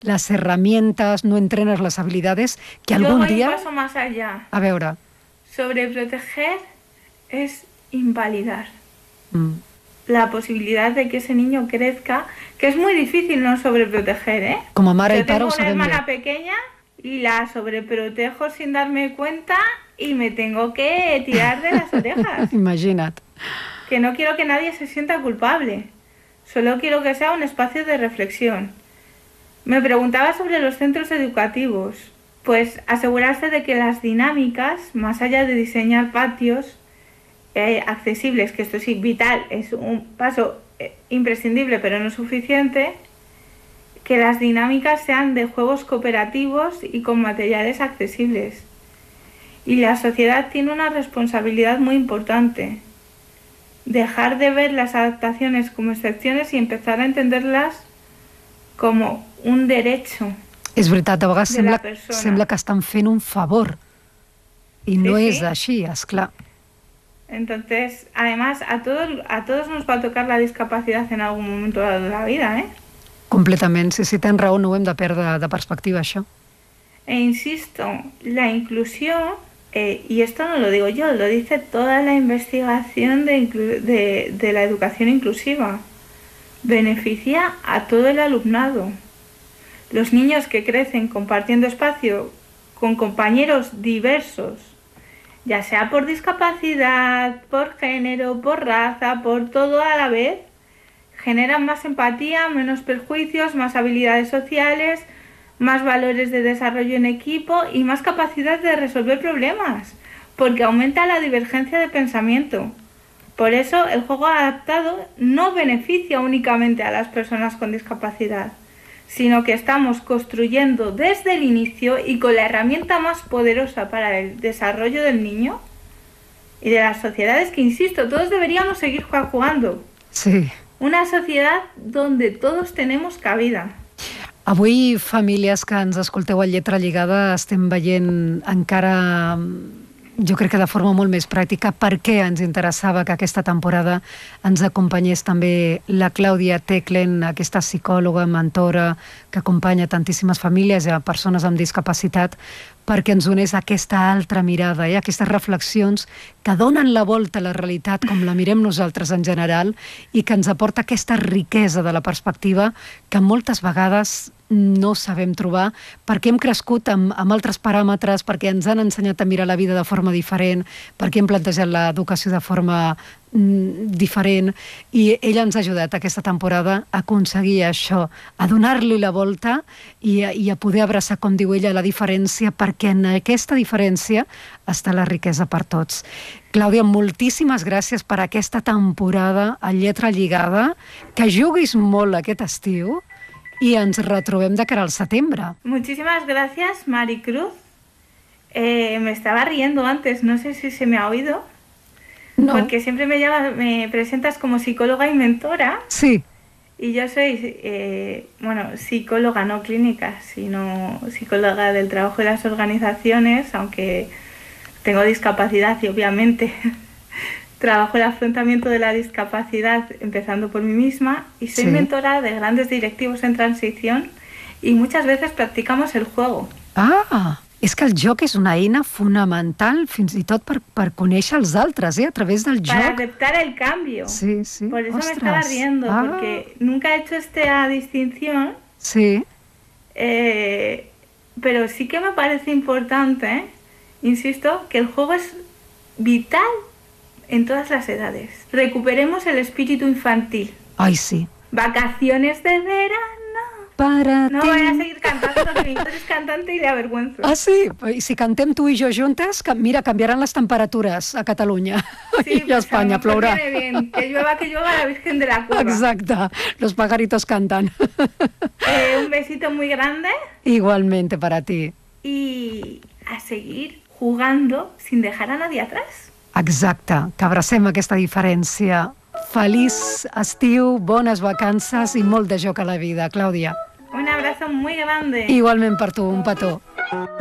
las herramientas, no entrenas las habilidades que algún día... Yo voy un paso más allá. A veure... Sobreproteger es invalidar la posibilidad de que ese niño crezca, que es muy difícil no sobreproteger, ¿eh? Com a mare i pare ho Yo tengo una sabem bé. hermana pequeña y la sobreprotejo sin darme cuenta y me tengo que tirar de las orejas. Imagina't. Que no quiero que nadie se sienta culpable. Solo quiero que sea un espacio de reflexión. Me preguntaba sobre los centros educativos. Pues asegurarse de que las dinámicas, más allá de diseñar patios accesibles, que esto sí, vital, es un paso imprescindible pero no suficiente, que las dinámicas sean de juegos cooperativos y con materiales accesibles. Y la sociedad tiene una responsabilidad muy importante. Dejar de ver las adaptaciones como excepciones y empezar a entenderlas como un derecho. És veritat, a vegades sembla que estan fent un favor. I no és així, esclar. Entonces, además, a todos nos va a tocar la discapacidad en algún momento de la vida, ¿eh? Completament, sí, tens raó, no ho hem de perdre de perspectiva, això. E insisto, la inclusión, y esto no lo digo yo, lo dice toda la investigación de la educación inclusiva, beneficia a todo el alumnado. Los niños que crecen compartiendo espacio con compañeros diversos, ya sea por discapacidad, por género, por raza, por todo a la vez, generan más empatía, menos perjuicios, más habilidades sociales, más valores de desarrollo en equipo y más capacidad de resolver problemas, porque aumenta la divergencia de pensamiento. Por eso el juego adaptado no beneficia únicamente a las personas con discapacidad, sino que estamos construyendo desde el inicio y con la herramienta más poderosa para el desarrollo del niño y de las sociedades que, insisto, todos deberíamos seguir jugando. Sí. Una sociedad donde todos tenemos cabida. Avui, famílies que ens escolteu a Lletra Lligada, estem veient encara, jo crec que de forma molt més pràctica, per què ens interessava que aquesta temporada ens acompanyés també la Clàudia Teclen, aquesta psicòloga, mentora, que acompanya tantíssimes famílies i a persones amb discapacitat, perquè ens donés aquesta altra mirada, aquestes reflexions que donen la volta a la realitat com la mirem nosaltres en general i que ens aporta aquesta riquesa de la perspectiva que moltes vegades no sabem trobar perquè hem crescut amb altres paràmetres, perquè ens han ensenyat a mirar la vida de forma diferent, perquè hem plantejat l'educació de forma diferent, i ella ens ha ajudat aquesta temporada a aconseguir això, a donar-li la volta i a poder abraçar, com diu ella, la diferència, perquè en aquesta diferència està la riquesa per tots. Clàudia, moltíssimes gràcies per aquesta temporada a Lletra Lligada, que juguis molt aquest estiu i ens retrobem de cara al setembre. Muchísimas gracias, Maricruz. Me estaba riendo antes, no sé si se me ha oído. No. Porque siempre me presentas como psicóloga y mentora. Sí. Y yo soy, psicóloga no clínica, sino psicóloga del trabajo y las organizaciones, aunque tengo discapacidad y obviamente trabajo el afrontamiento de la discapacidad empezando por mí misma, y soy mentora de grandes directivos en transición y muchas veces practicamos el juego. Ah, és que el joc és una eina fonamental fins i tot per conèixer els altres, a través del joc. Para aceptar el cambio. Sí, sí. Por eso me estaba riendo, porque nunca he hecho esta distinción. Sí. Pero sí que me parece importante, insisto, que el juego es vital en todas las edades. Recuperemos el espíritu infantil. Ay, sí. Vacaciones de verano. Para no voy a seguir cantando porque tú eres cantante y le avergüenzo. Ah, sí? I si cantem tu i jo juntes, mira, canviaran les temperatures a Catalunya. Sí, i a Espanya plourà. Bien. Que llueva la Virgen de la Cueva. Exacte, los pajaritos cantan. Un besito muy grande. Igualmente para ti. Y a seguir jugando sin dejar a nadie atrás. Exacte, que abracem aquesta diferència. Feliç estiu, bones vacances i molt de joc a la vida, Clàudia. Un abrazo muy grande. Igualment per tu, un petó.